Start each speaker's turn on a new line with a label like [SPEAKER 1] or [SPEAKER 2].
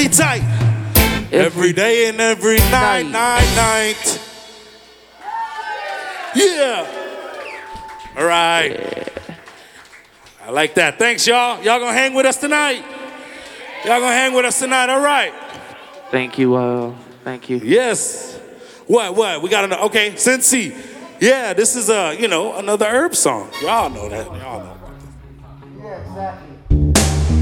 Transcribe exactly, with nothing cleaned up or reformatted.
[SPEAKER 1] be tight. Every day and every night, night, night. Yeah. All right.
[SPEAKER 2] Yeah.
[SPEAKER 1] I like that. Thanks, y'all. Y'all gonna hang with us tonight? Y'all gonna hang with us tonight? All right.
[SPEAKER 2] Thank you, uh, thank you.
[SPEAKER 1] Yes. What, what? We got another, okay, Cincy. Yeah, this is, a, you know, another herb song. Y'all know that. Y'all know.
[SPEAKER 3] Yeah, exactly.